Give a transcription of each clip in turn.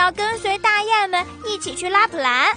要跟随大雁们一起去拉普兰。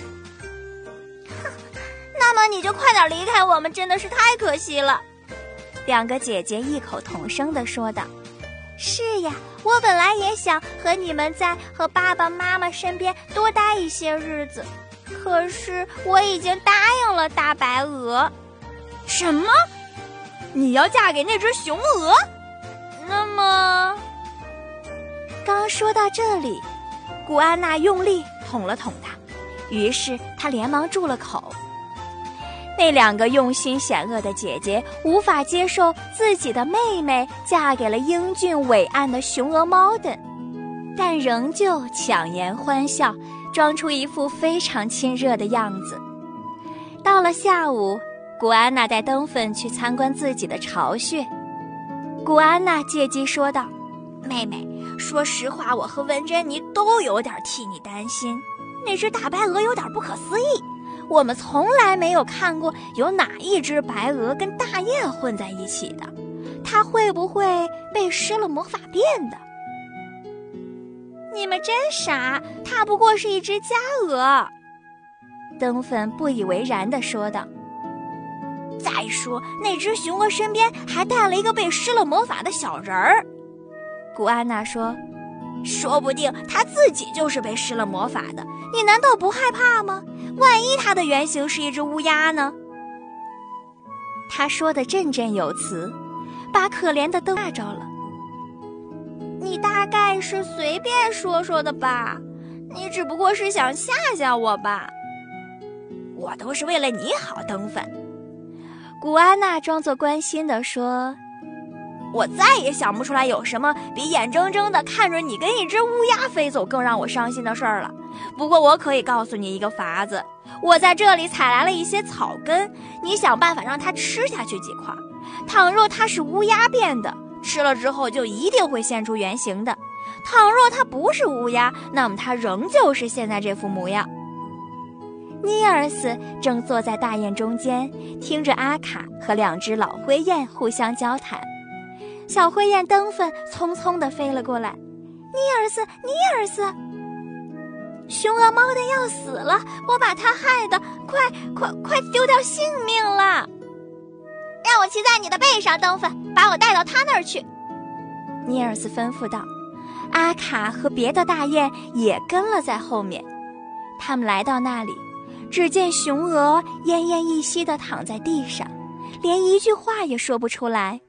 那么你就快点离开我们，真的是太可惜了。两个姐姐异口同声地说道。是呀，我本来也想和你们和爸爸妈妈身边多待一些日子，可是我已经答应了大白鹅。什么？你要嫁给那只雄鹅？那么……刚说到这里，古安娜用力捅了捅他，于是他连忙住了口。那两个用心险恶的姐姐无法接受自己的妹妹嫁给了英俊伟岸的雄鹅猫登，但仍旧强颜欢笑，装出一副非常亲热的样子。到了下午，古安娜带登芬去参观自己的巢穴。古安娜借机说道：妹妹，说实话，我和文珍妮都有点替你担心。那只大白鹅有点不可思议，我们从来没有看过有哪一只白鹅跟大雁混在一起的，它会不会被施了魔法变的？你们真傻，它不过是一只家鹅。登芬不以为然地说道。再说，那只雄鹅身边还带了一个被施了魔法的小人儿。古安娜说，说不定他自己就是被施了魔法的，你难道不害怕吗？万一他的原型是一只乌鸦呢？他说的振振有词，把可怜的登吓着了。你大概是随便说说的吧，你只不过是想吓吓我吧。我都是为了你好，登芬。古安娜装作关心地说，我再也想不出来有什么比眼睁睁地看着你跟一只乌鸦飞走更让我伤心的事儿了。不过我可以告诉你一个法子，我在这里采来了一些草根，你想办法让它吃下去几块。倘若它是乌鸦变的，吃了之后就一定会现出原形的；倘若它不是乌鸦，那么它仍旧是现在这副模样。尼尔斯正坐在大雁中间，听着阿卡和两只老灰雁互相交谈。小灰雁登芬匆匆地飞了过来。尼尔斯，尼尔斯，雄鹅猫的要死了，我把它害得快丢掉性命了。让我骑在你的背上，登芬，把我带到他那儿去。尼尔斯吩咐道。阿卡和别的大雁也跟了在后面。他们来到那里，只见雄鹅奄奄一息地躺在地上，连一句话也说不出来。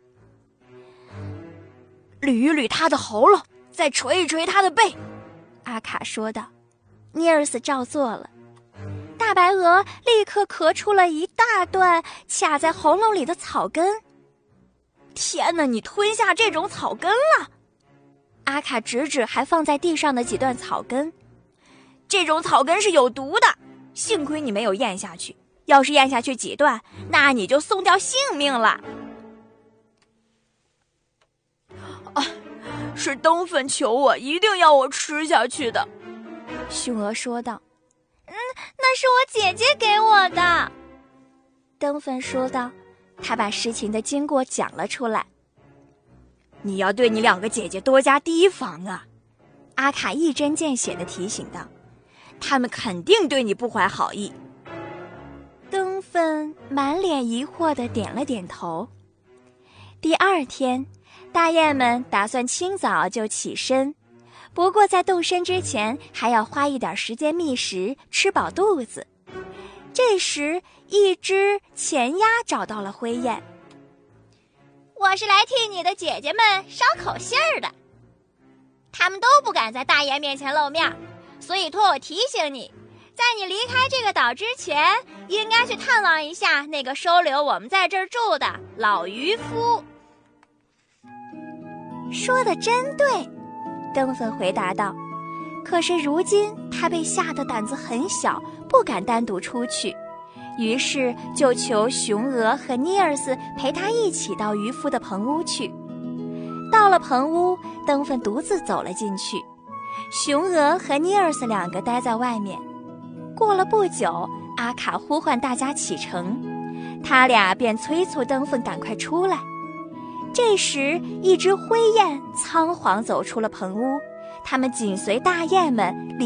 捋一捋他的喉咙，再捶一捶他的背，阿卡说道。尼尔斯照做了。大白鹅立刻咳出了一大段卡在喉咙里的草根。天哪，你吞下这种草根了？阿卡指指还放在地上的几段草根。这种草根是有毒的，幸亏你没有咽下去，要是咽下去几段，那你就送掉性命了。是登芬求我一定要我吃下去的，雄鹅说道。那是我姐姐给我的，登芬说道。他把事情的经过讲了出来。你要对你两个姐姐多加提防啊，阿卡一针见血地提醒道。他们肯定对你不怀好意。登芬满脸疑惑地点了点头。第二天，大雁们打算清早就起身，不过在动身之前还要花一点时间觅食，吃饱肚子。这时，一只前鸭找到了灰雁。我是来替你的姐姐们捎口信儿的，她们都不敢在大雁面前露面，所以托我提醒你，在你离开这个岛之前，应该去探望一下那个收留我们在这儿住的老渔夫。说得真对，登芬回答道。可是如今他被吓得胆子很小，不敢单独出去，于是就求雄鹅和尼尔斯陪他一起到渔夫的棚屋去。到了棚屋，登芬独自走了进去，雄鹅和尼尔斯两个待在外面。过了不久，阿卡呼唤大家启程，他俩便催促登芬赶快出来。这时，一只灰雁仓皇走出了棚屋，它们紧随大雁们